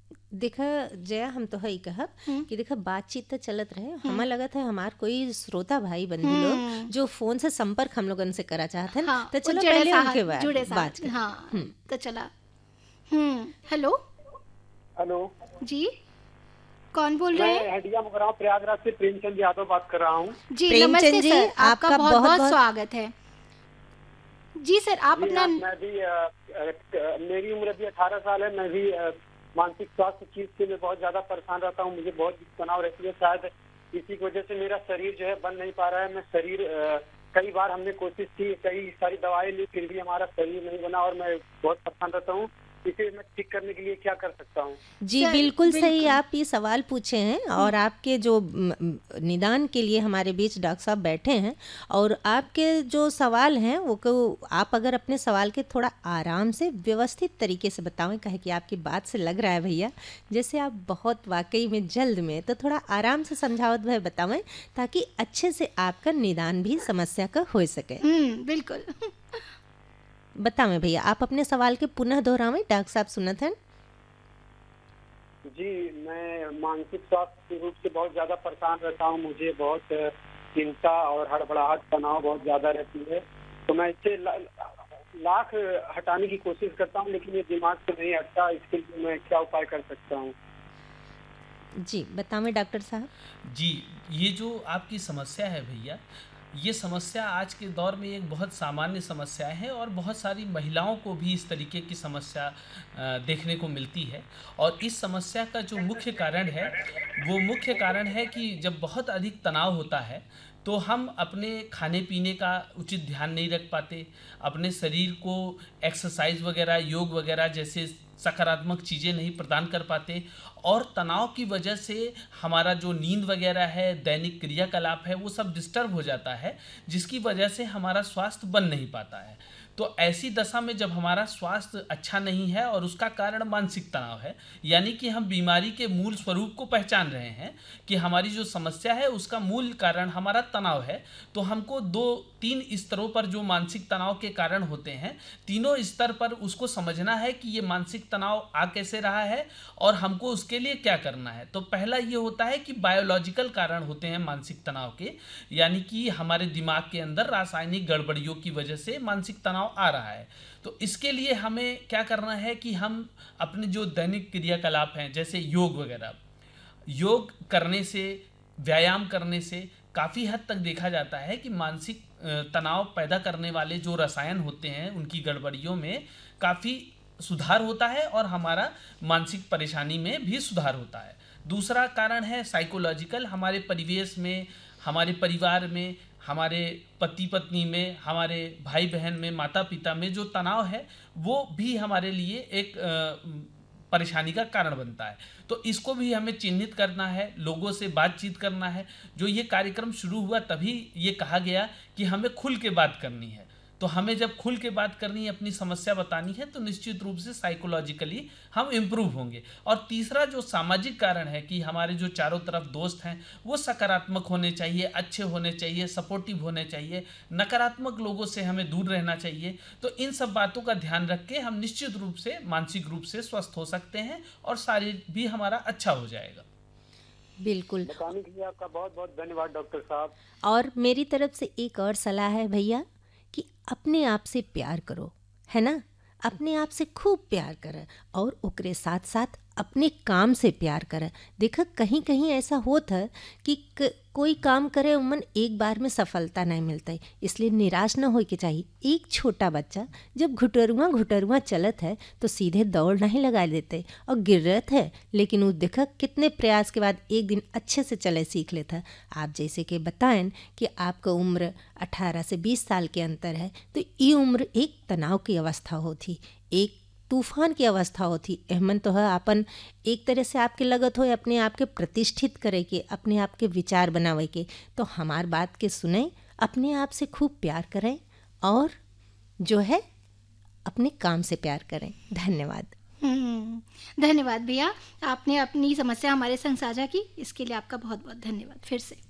देखा जया, हम तो है कहब हम्म कि देखा बातचीत तो चलत रहे। हमें लगा था हमार कोई श्रोता भाई बंधु लोग हम्म जो फोन से संपर्क हम लोगन से करा चाहते हैं, हाँ, तो वो चलो जड़े पहले साहब उनके जुड़े बात साहब, करें। हाँ, हम्म। तो चला। हेलो। हेलो। जी, कौन बोल रहे हैं? मैं हंडिया मुगराव प्रयागराज से प्रेमचंद यादव बात कर रहा हूँ। जी नमस्ते प्रेमचंद जी, सर, आपका आपका बहुत बहुत बहुत बहुत स्वागत है। जी सर, आप जी अपना। हाँ, मैं भी मेरी उम्र अभी 18 साल है। मैं भी मानसिक स्वास्थ्य चीज से मैं बहुत ज्यादा परेशान रहता हूँ। मुझे बहुत तनाव रहती है। शायद इसी की वजह से मेरा शरीर जो है बन नहीं पा रहा है। मैं शरीर कई बार हमने कोशिश की, कई सारी दवाएं ली, फिर भी हमारा शरीर नहीं बना और मैं बहुत परेशान रहता हूँ। इसे मैं ठीक करने के लिए क्या कर सकता हूँ? जी सर बिल्कुल सही बिल्कुल। आप ये सवाल पूछे हैं, और आपके जो निदान के लिए हमारे बीच डॉक्टर साहब बैठे हैं। और आपके जो सवाल हैं वो को आप अगर अपने सवाल के थोड़ा आराम से व्यवस्थित तरीके से बतावें, कहे कि आपकी बात से लग रहा है भैया जैसे आप बहुत वाकई में जल्द में, तो थोड़ा आराम से समझावत भय बतावें, ताकि अच्छे से आपका निदान भी समस्या का हो सके। बिल्कुल। बतावें भैया, आप अपने सवाल के पुनः दोहरावें, डॉक्टर साहब सुनत हैं। जी, मैं मानसिक स्वास्थ्य के रूप से बहुत ज्यादा परेशान रहता हूँ। मुझे बहुत चिंता और हड़बड़ाहट, तनाव बहुत ज्यादा रहती है। तो मैं इससे लाख हटाने की कोशिश करता हूँ, लेकिन ये दिमाग से नहीं हटता। इसके लिए मैं क्या उपाय कर सकता हूँ? जी बतावें डॉक्टर साहब। जी, ये जो आपकी समस्या है भैया, ये समस्या आज के दौर में एक बहुत सामान्य समस्या है और बहुत सारी महिलाओं को भी इस तरीके की समस्या देखने को मिलती है। और इस समस्या का जो मुख्य कारण है, वो मुख्य कारण है कि जब बहुत अधिक तनाव होता है, तो हम अपने खाने पीने का उचित ध्यान नहीं रख पाते, अपने शरीर को एक्सरसाइज वगैरह, योग वगैरह जैसे सकारात्मक चीज़ें नहीं प्रदान कर पाते, और तनाव की वजह से हमारा जो नींद वगैरह है, दैनिक क्रियाकलाप है, वो सब डिस्टर्ब हो जाता है, जिसकी वजह से हमारा स्वास्थ्य बन नहीं पाता है। तो ऐसी दशा में जब हमारा स्वास्थ्य अच्छा नहीं है और उसका कारण मानसिक तनाव है, यानी कि हम बीमारी के मूल स्वरूप को पहचान रहे हैं कि हमारी जो समस्या है उसका मूल कारण हमारा तनाव है, तो हमको 2-3 स्तरों पर जो मानसिक तनाव के कारण होते हैं, तीनों स्तर पर उसको समझना है कि ये मानसिक तनाव आ कैसे रहा है और हमको उसके लिए क्या करना है। तो पहला ये होता है कि बायोलॉजिकल कारण होते हैं मानसिक तनाव के, यानी कि हमारे दिमाग के अंदर रासायनिक गड़बड़ियों की वजह से मानसिक तनाव आ रहा है। तो इसके लिए हमें क्या करना है कि हम अपने जो दैनिक क्रियाकलाप हैं, जैसे योग वगैरह, योग करने से, व्यायाम करने से काफ़ी हद तक देखा जाता है कि मानसिक तनाव पैदा करने वाले जो रसायन होते हैं उनकी गड़बड़ियों में काफ़ी सुधार होता है और हमारा मानसिक परेशानी में भी सुधार होता है। दूसरा कारण है साइकोलॉजिकल, हमारे परिवेश में, हमारे परिवार में, हमारे पति पत्नी में, हमारे भाई बहन में, माता पिता में जो तनाव है वो भी हमारे लिए एक परेशानी का कारण बनता है। तो इसको भी हमें चिन्हित करना है, लोगों से बातचीत करना है। जो ये कार्यक्रम शुरू हुआ तभी ये कहा गया कि हमें खुल के बात करनी है। तो हमें जब खुल के बात करनी है, अपनी समस्या बतानी है, तो निश्चित रूप से साइकोलॉजिकली हम इम्प्रूव होंगे। और तीसरा जो सामाजिक कारण है कि हमारे जो चारों तरफ दोस्त हैं वो सकारात्मक होने चाहिए, अच्छे होने चाहिए, सपोर्टिव होने चाहिए, नकारात्मक लोगों से हमें दूर रहना चाहिए। तो इन सब बातों का ध्यान रख के हम निश्चित रूप से मानसिक रूप से स्वस्थ हो सकते हैं और शारीरिक भी हमारा अच्छा हो जाएगा। बिल्कुल। बताने के लिए आपका बहुत बहुत धन्यवाद डॉक्टर साहब। और मेरी तरफ से एक और सलाह है भैया, कि अपने आप से प्यार करो, है ना। अपने आप से खूब प्यार कर, और ओकरे साथ साथ अपने काम से प्यार कर। देखा कहीं कहीं ऐसा होता है कि कोई काम करे उमन एक बार में सफलता नहीं मिलता है, इसलिए निराश ना हो के चाहिए। एक छोटा बच्चा जब घुटरुआ चलत है तो सीधे दौड़ नहीं लगा देते और गिरत है, लेकिन वो देखा कितने प्रयास के बाद एक दिन अच्छे से चले सीख लेता है। आप जैसे कि बताएं कि आपका उम्र 18 से 20 साल के अंतर है, तो ये उम्र एक तनाव की अवस्था होती, एक तूफान की अवस्था होती। एहमन तो है अपन एक तरह से आपके लगत हो अपने आप के प्रतिष्ठित करे के, अपने आप के विचार बनावे के। तो हमार बात के सुने, अपने आप से खूब प्यार करें और जो है अपने काम से प्यार करें। धन्यवाद। धन्यवाद भैया, आपने अपनी समस्या हमारे संग साझा की, इसके लिए आपका बहुत बहुत धन्यवाद। फिर से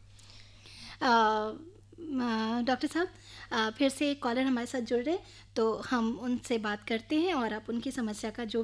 डॉक्टर साहब, फिर से कॉलर हमारे साथ जुड़ रहे, तो हम उनसे बात करते हैं और आप उनकी समस्या का जो